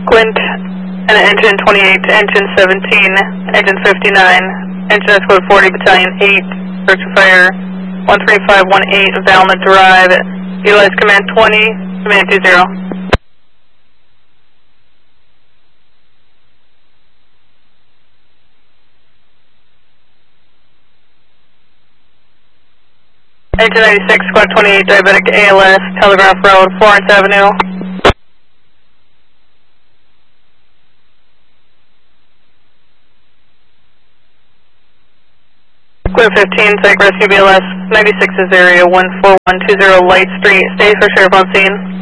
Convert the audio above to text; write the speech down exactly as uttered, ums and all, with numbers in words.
Quint, and engine twenty-eight to engine seventeen, engine fifty-nine, engine S code forty, battalion eight, search and fire one three five one eight, Valnut Drive, utilize command twenty, command two zero. Engine ninety-six, squad twenty-eight, diabetic A L S, Telegraph Road, Florence Avenue. Clear fifteen, Psych Rescue B L S, ninety-six is area one four one two zero Light Street, stay for sheriff on scene.